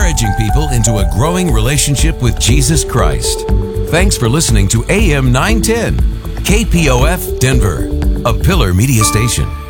encouraging people into a growing relationship with Jesus Christ. Thanks for listening to AM 910, KPOF Denver, a Pillar Media Station.